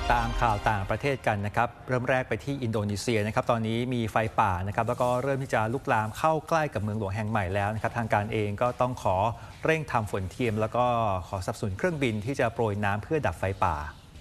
ดตามข่าวต่างประเทศกันนะครับเริ่มแรกไปที่อินโดนีเซียนะครับตอนนี้มีไฟป่านะครับแล้วก็เริ่มที่จะลุกลามเข้าใกล้กับเมืองหลวงแห่งใหม่แล้วนะครับทางการเองก็ต้องขอเร่งทำฝนเทียมแล้วก็ขอสนับสนุนเครื่องบินที่จะโปรยน้ำเพื่อดับไฟป่า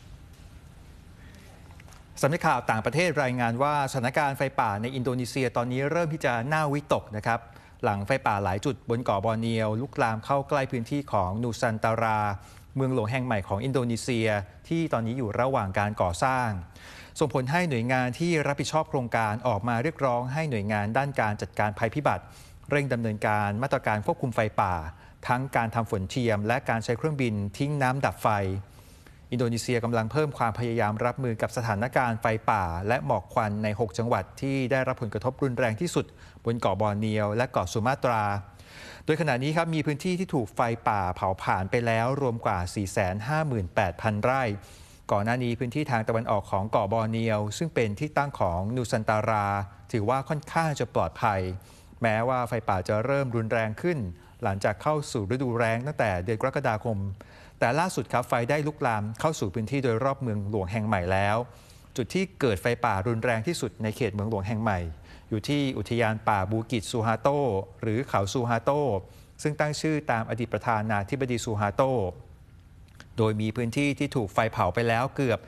สำนักข่าวต่างประเทศรายงานว่าสถานการณ์ไฟป่าในอินโดนีเซียตอนนี้เริ่มที่จะน่าวิตกนะครับหลังไฟป่าหลายจุดบนเกาะบอร์เนียวลุกลามเข้าใกล้พื้นที่ของนูซันตาราเมืองหลวงแห่งใหม่ของอินโดนีเซียที่ตอนนี้อยู่ระหว่างการก่อสร้างส่งผลให้หน่วยงานที่รับผิดชอบโครงการออกมาเรียกร้องให้หน่วยงานด้านการจัดการภัยพิบัติเร่งดำเนินการมาตรการควบคุมไฟป่าทั้งการทำฝนเทียมและการใช้เครื่องบินทิ้งน้ำดับไฟอินโดนีเซียกำลังเพิ่มความพยายามรับมือกับสถานการณ์ไฟป่าและหมอกควันใน6จังหวัดที่ได้รับผลกระทบรุนแรงที่สุดบนเกาะบอร์เนียวและเกาะสุมาตราโดยขณะนี้ครับมีพื้นที่ที่ถูกไฟป่าเผาผลาญไปแล้วรวมกว่า 458,000 ไร่ก่อนหน้านี้พื้นที่ทางตะวันออกของเกาะบอร์เนียวซึ่งเป็นที่ตั้งของนูซันตาราถือว่าค่อนข้างจะปลอดภัยแม้ว่าไฟป่าจะเริ่มรุนแรงขึ้นหลังจากเข้าสู่ฤดูแล้งตั้งแต่เดือนกรกฎาคมแต่ล่าสุดครับไฟได้ลุกลามเข้าสู่พื้นที่โดยรอบเมืองหลวงแห่งใหม่แล้วจุดที่เกิดไฟป่ารุนแรงที่สุดในเขตเมืองหลวงแห่งใหม่อยู่ที่อุทยานป่าบูกิจซูฮาโตหรือเขาซูฮาโตซึ่งตั้งชื่อตามอดีตประธานาธิบดีซูฮาโตโดยมีพื้นที่ที่ถูกไฟเผาไปแล้วเกือบ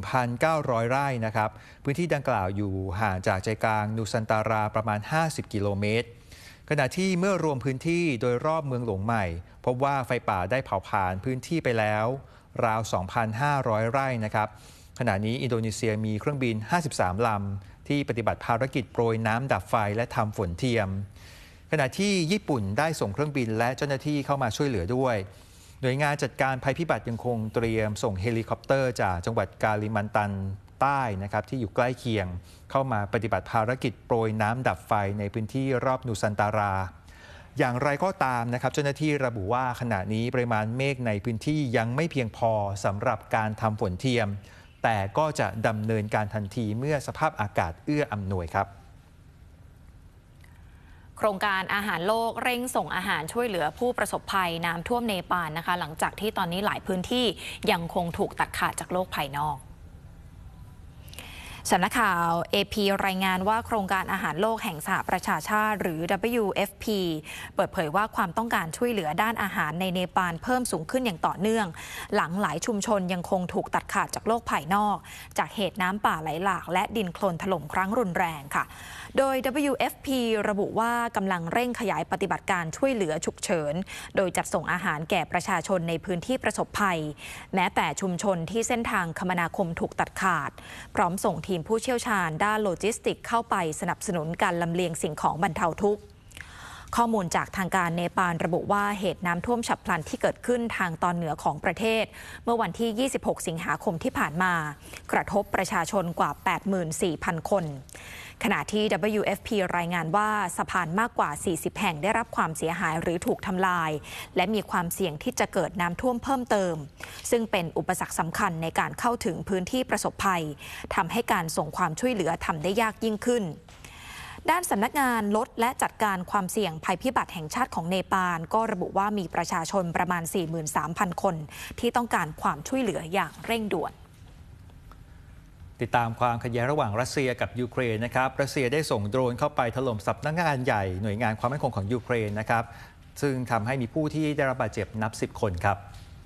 1,900 ไร่นะครับพื้นที่ดังกล่าวอยู่ห่างจากใจกลางนูซันตาราประมาณ50กิโลเมตรขณะที่เมื่อรวมพื้นที่โดยรอบเมืองหลวงใหม่พบว่าไฟป่าได้เผาผลาญพื้นที่ไปแล้วราว 2,500 ไร่นะครับขณะนี้อินโดนีเซียมีเครื่องบิน53ลำที่ปฏิบัติภารกิจโปรยน้ำดับไฟและทำฝนเทียมขณะที่ญี่ปุ่นได้ส่งเครื่องบินและเจ้าหน้าที่เข้ามาช่วยเหลือด้วยหน่วยงานจัดการภัยพิบัติยังคงเตรียมส่งเฮลิคอปเตอร์จากจังหวัดกาลิมันตันใต้นะครับที่อยู่ใกล้เคียงเข้ามาปฏิบัติภารกิจโปรยน้ำดับไฟในพื้นที่รอบนูซันตาราอย่างไรก็ตามนะครับเจ้าหน้าที่ระบุว่าขณะนี้ปริมาณเมฆในพื้นที่ยังไม่เพียงพอสำหรับการทำฝนเทียมแต่ก็จะดำเนินการทันทีเมื่อสภาพอากาศเอื้ออำนวยครับโครงการอาหารโลกเร่งส่งอาหารช่วยเหลือผู้ประสบภัยน้ำท่วมเนปาลนะคะหลังจากที่ตอนนี้หลายพื้นที่ยังคงถูกตัดขาดจากโลกภายนอกสำนักข่าว AP รายงานว่าโครงการอาหารโลกแห่งสหประชาชาติหรือ WFP เปิดเผยว่าความต้องการช่วยเหลือด้านอาหารในเนปาลเพิ่มสูงขึ้นอย่างต่อเนื่องหลังหลายชุมชนยังคงถูกตัดขาดจากโลกภายนอกจากเหตุน้ำป่าไหลหลากและดินโคลนถล่มครั้งรุนแรงค่ะโดย WFP ระบุว่ากำลังเร่งขยายปฏิบัติการช่วยเหลือฉุกเฉินโดยจัดส่งอาหารแก่ประชาชนในพื้นที่ประสบภัยแม้แต่ชุมชนที่เส้นทางคมนาคมถูกตัดขาดพร้อมส่งทีมผู้เชี่ยวชาญด้านโลจิสติกเข้าไปสนับสนุนการลำเลียงสิ่งของบรรเทาทุกข์ข้อมูลจากทางการเนปาลระบุว่าเหตุน้ำท่วมฉับพลันที่เกิดขึ้นทางตอนเหนือของประเทศเมื่อวันที่ 26 สิงหาคมที่ผ่านมากระทบประชาชนกว่า 84,000 คนขณะที่ WFP รายงานว่าสะพานมากกว่า 40 แห่งได้รับความเสียหายหรือถูกทำลายและมีความเสี่ยงที่จะเกิดน้ำท่วมเพิ่มเติมซึ่งเป็นอุปสรรคสำคัญในการเข้าถึงพื้นที่ประสบภัยทำให้การส่งความช่วยเหลือทำได้ยากยิ่งขึ้นด้านสำนักงานลดและจัดการความเสี่ยงภัยพิบัติแห่งชาติของเนปาลก็ระบุว่ามีประชาชนประมาณ 43,000 คนที่ต้องการความช่วยเหลืออย่างเร่งด่วนติดตามความขัดแย้งระหว่างรัสเซียกับยูเครนนะครับรัสเซียได้ส่งโดรนเข้าไปถล่มสำนักงานใหญ่หน่วยงานความมั่นคงของยูเครนนะครับซึ่งทำให้มีผู้ที่ได้รับบาดเจ็บนับ10 คนครับ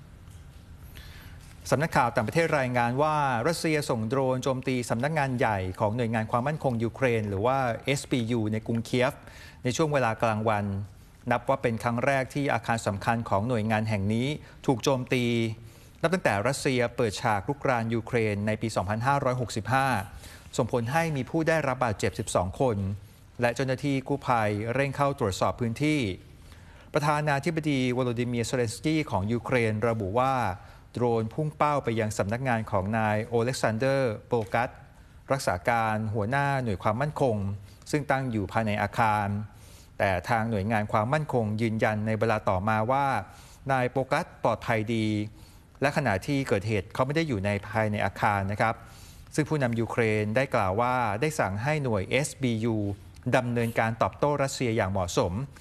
สำนักข่าวต่างประเทศรายงานว่ารัสเซียส่งโดรนโจมตีสำนักงานใหญ่ของหน่วยงานความมั่นคงยูเครนหรือว่า SBU ในกรุงเคียฟในช่วงเวลากลางวันนับว่าเป็นครั้งแรกที่อาคารสำคัญของหน่วยงานแห่งนี้ถูกโจมตีนับตั้งแต่รัสเซียเปิดฉากรุกรานยูเครนในปี 2565 ส่งผลให้มีผู้ได้รับบาดเจ็บ 12 คนและเจ้าหน้าที่กู้ภัยเร่งเข้าตรวจสอบพื้นที่ประธานาธิบดีวโลดิเมียร์ เซเลนสกี้ของยูเครนระบุว่าโดรนพุ่งเป้าไปยังสำนักงานของนายโอเล็กซานเดอร์ โปกัสรักษาการหัวหน้าหน่วยความมั่นคงซึ่งตั้งอยู่ภายในอาคารแต่ทางหน่วยงานความมั่นคงยืนยันในเวลาต่อมาว่านายโปกัสปลอดภัยดีและขณะที่เกิดเหตุเขาไม่ได้อยู่ในภายในอาคารนะครับซึ่งผู้นำยูเครนได้กล่าวว่าได้สั่งให้หน่วย SBU ดำเนินการตอบโต้รัสเซียอย่างเหมาะสม